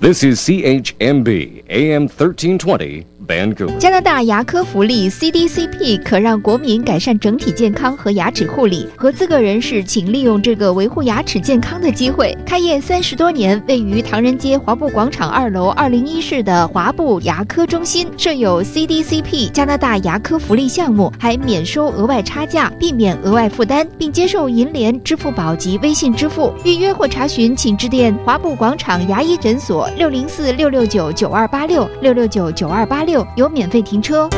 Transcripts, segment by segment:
This is CHMB AM 1320 Vancouver。 加拿大牙科福利 CDCP 可让国民改善整体健康和牙齿护理，合资格人士请利用这个维护牙齿健康的机会。开业30多年，位于唐人街华埠广场2楼201室的华埠牙科中心设有 CDCP 加拿大牙科福利项目，还免收额外差价，避免额外负担，并接受银联、支付宝及微信支付。预约或查询请致电华埠广场牙医诊所604-669-9286 有免费停车。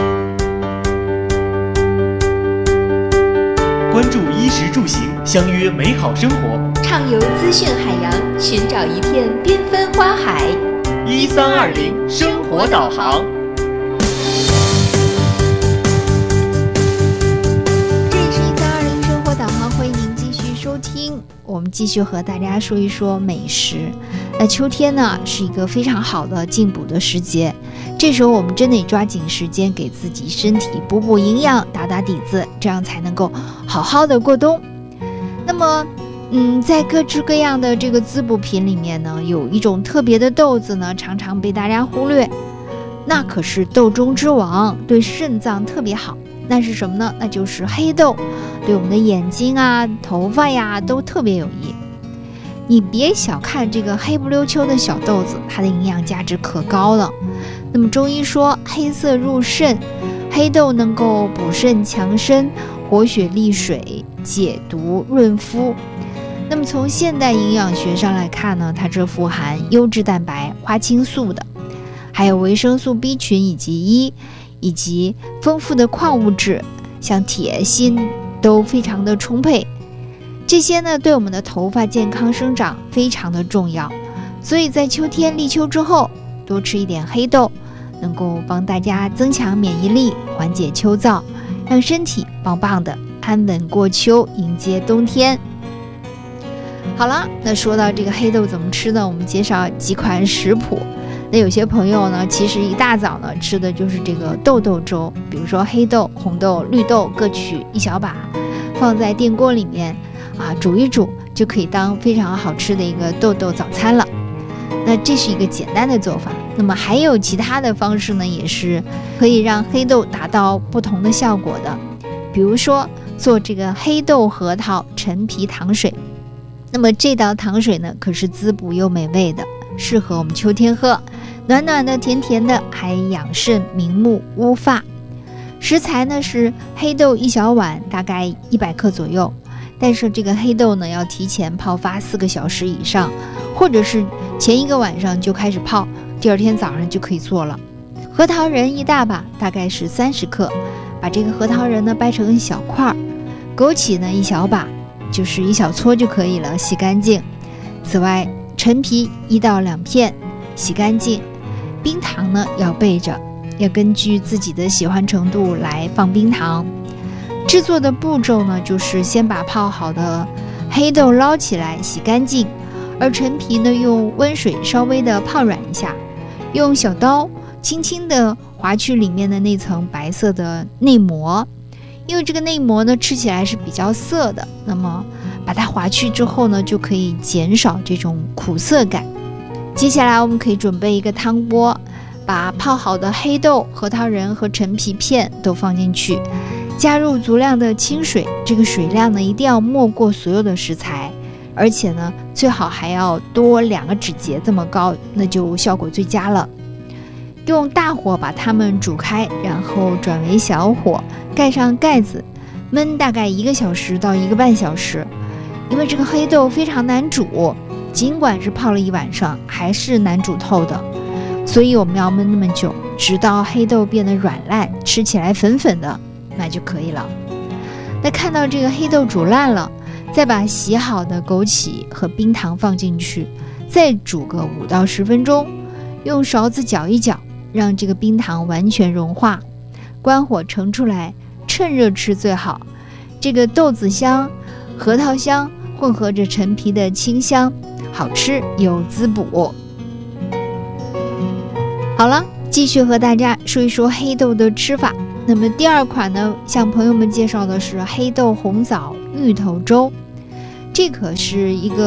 关注衣食住行，相约美好生活， 畅游资讯海洋，寻找一片缤纷花海。 1320生活导航。 这里是1320生活导航，欢迎您继续收听。我们继续和大家说一说美食。那秋天呢，是一个非常好的进补的时节，这时候我们真得抓紧时间给自己身体补补营养，打打底子，这样才能够好好的过冬。那么在各式各样的这个滋补品里面呢，有一种特别的豆子呢，常常被大家忽略，那可是豆中之王，对肾脏特别好。那是什么呢？那就是黑豆，对我们的眼睛啊、头发呀都特别有益。你别小看这个黑不溜秋的小豆子，它的营养价值可高了。那么中医说黑色入肾，黑豆能够补肾强身、活血利水、解毒润肤。那么从现代营养学上来看呢，它这富含优质蛋白、花青素的，还有维生素 B 群以及E，以及丰富的矿物质，像铁、锌都非常的充沛。这些呢，对我们的头发健康生长非常的重要，所以在秋天立秋之后，多吃一点黑豆，能够帮大家增强免疫力，缓解秋燥，让身体棒棒的安稳过秋，迎接冬天。好了，那说到这个黑豆怎么吃呢？我们介绍几款食谱。那有些朋友呢，其实一大早呢吃的就是这个豆豆粥，比如说黑豆、红豆、绿豆各取一小把，放在电锅里面煮一煮，就可以当非常好吃的一个豆豆早餐了。那这是一个简单的做法。那么还有其他的方式呢，也是可以让黑豆达到不同的效果的。比如说做这个黑豆核桃陈皮糖水。那么这道糖水呢，可是滋补又美味的，适合我们秋天喝，暖暖的、甜甜的，还养肾明目、乌发。食材呢是黑豆1小碗，大概100克左右。但是这个黑豆呢，要提前泡发4个小时以上，或者是前一个晚上就开始泡，第二天早上就可以做了。核桃仁1大把，大概是30克，把这个核桃仁呢掰成小块，枸杞呢1小把，就是1小撮就可以了，洗干净。此外，陈皮1到2片，洗干净。冰糖呢要备着，要根据自己的喜欢程度来放冰糖。制作的步骤呢，就是先把泡好的黑豆捞起来洗干净，而陈皮呢用温水稍微的泡软一下，用小刀轻轻的划去里面的那层白色的内膜，因为这个内膜呢吃起来是比较涩的，那么把它划去之后呢，就可以减少这种苦涩感。接下来我们可以准备一个汤锅，把泡好的黑豆、核桃仁和陈皮片都放进去，加入足量的清水，这个水量呢一定要没过所有的食材，而且呢最好还要多2个指节这么高，那就效果最佳了。用大火把它们煮开，然后转为小火，盖上盖子，焖大概1个小时到1个半小时。因为这个黑豆非常难煮，尽管是泡了1晚上，还是难煮透的，所以我们要焖那么久，直到黑豆变得软烂，吃起来粉粉的，那就可以了。那看到这个黑豆煮烂了，再把洗好的枸杞和冰糖放进去，再煮个5到10分钟，用勺子搅一搅，让这个冰糖完全融化，关火盛出来，趁热吃最好。这个豆子香、核桃香混合着陈皮的清香，好吃又滋补。好了，继续和大家说一说黑豆的吃法。那么第2款呢，向朋友们介绍的是黑豆红枣芋头粥。这可是一个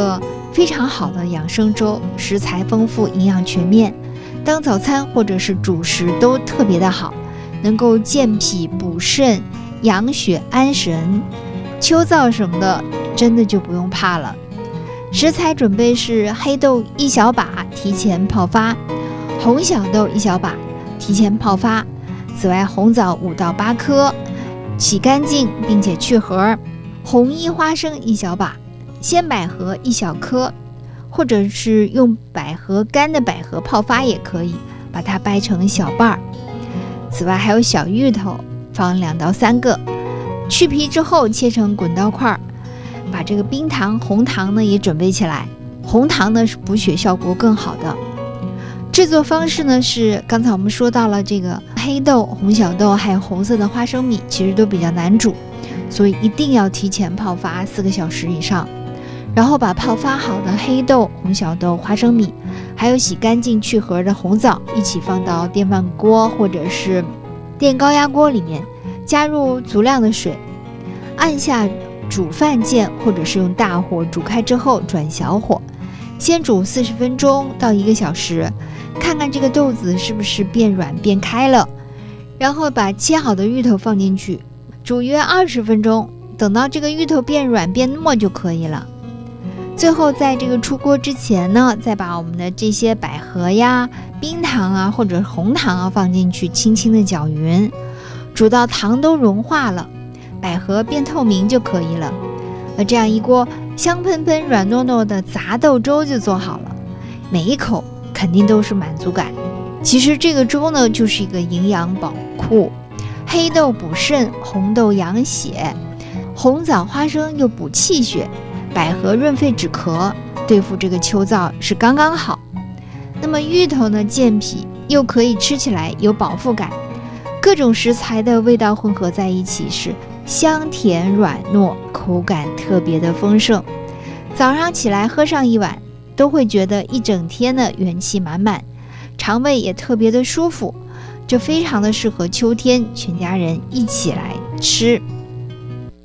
非常好的养生粥，食材丰富，营养全面，当早餐或者是主食都特别的好，能够健脾补肾、养血安神，秋燥什么的真的就不用怕了。食材准备是黑豆1小把，提前泡发；红小豆1小把，提前泡发。此外，红枣5到8颗，洗干净并且去核；红衣花生1小把，鲜百合1小颗，或者是用百合干的百合泡发也可以，把它掰成小瓣儿。此外还有小芋头，放2到3个，去皮之后切成滚刀块。把这个冰糖、红糖呢也准备起来，红糖呢是补血效果更好的。制作方式呢是刚才我们说到了这个黑豆、红小豆还有红色的花生米，其实都比较难煮，所以一定要提前泡发4个小时以上。然后把泡发好的黑豆、红小豆、花生米，还有洗干净去核的红枣一起放到电饭锅或者是电高压锅里面，加入足量的水，按下煮饭键或者是用大火煮开之后转小火，先煮40分钟到1个小时，看看这个豆子是不是变软变开了，然后把切好的芋头放进去，煮约20分钟，等到这个芋头变软变糯就可以了。最后在这个出锅之前呢，再把我们的这些百合呀、冰糖啊或者红糖啊放进去，轻轻的搅匀，煮到糖都融化了，百合变透明就可以了。这样一锅香喷喷、软糯糯的杂豆粥就做好了，每一口肯定都是满足感。其实这个粥呢，就是一个营养宝库，黑豆补肾，红豆养血，红枣、花生又补气血，百合润肺止咳，对付这个秋燥是刚刚好。那么芋头呢，健脾，又可以吃起来有饱腹感，各种食材的味道混合在一起是香甜软糯，口感特别的丰盛。早上起来喝上一碗，都会觉得一整天的元气满满，肠胃也特别的舒服，这非常的适合秋天全家人一起来吃。